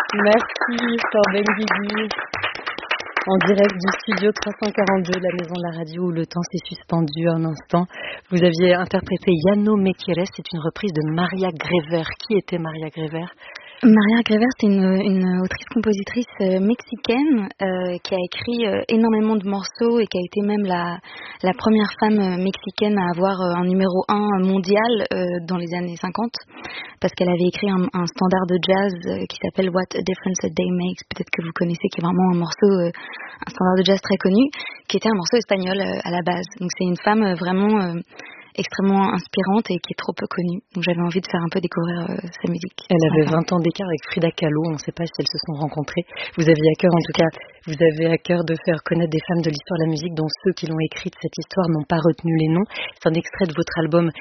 Merci, Flore Benguigui. En direct du studio 342 de la Maison de la Radio où le temps s'est suspendu un instant. Vous aviez interprété Ya no me quieres, c'est une reprise de Maria Grever. Qui était Maria Grever? Maria Grever, c'est une autrice-compositrice mexicaine qui a écrit énormément de morceaux et qui a été même la première femme mexicaine à avoir un numéro 1 mondial dans les années 50 parce qu'elle avait écrit un standard de jazz qui s'appelle What a Difference a Day Makes, peut-être que vous connaissez, qui est vraiment un morceau, un standard de jazz très connu, qui était un morceau espagnol à la base. Donc c'est une femme vraiment extrêmement inspirante et qui est trop peu connue. Donc j'avais envie de faire un peu découvrir sa musique. Elle avait 20 ans d'écart avec Frida Kahlo, on ne sait pas si elles se sont rencontrées. Vous aviez à cœur, en tout cas, vous avez à cœur de faire connaître des femmes de l'histoire de la musique dont ceux qui l'ont écrite, cette histoire, n'ont pas retenu les noms. C'est un extrait de votre album